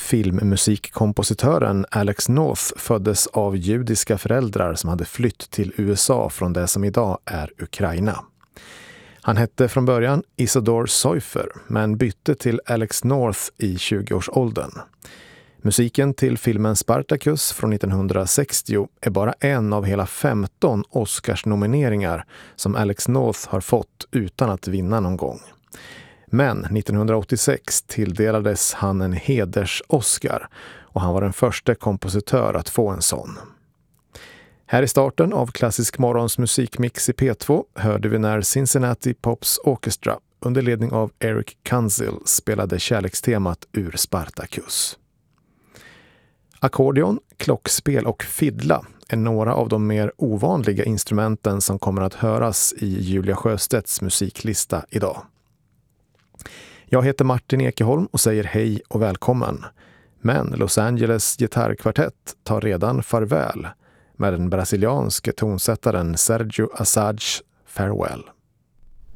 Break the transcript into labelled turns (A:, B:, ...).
A: Filmmusikkompositören Alex North föddes av judiska föräldrar som hade flytt till USA från det som idag är Ukraina. Han hette från början Isidore Seufer men bytte till Alex North i 20-årsåldern. Musiken till filmen Spartacus från 1960 är bara en av hela 15 Oscars-nomineringar som Alex North har fått utan att vinna någon gång. Men 1986 tilldelades han en heders-Oscar och han var den första kompositör att få en sån. Här i starten av Klassisk morgons musikmix i P2 hörde vi när Cincinnati Pops Orchestra under ledning av Eric Kunzel spelade kärlekstemat ur Spartacus. Ackordeon, klockspel och fiddla är några av de mer ovanliga instrumenten som kommer att höras i Julia Sjöstedts musiklista idag. Jag heter Martin Ekeholm och säger hej och välkommen. Men Los Angeles gitarrkvartett tar redan farväl med den brasilianske tonsättaren Sergio Assads Farewell.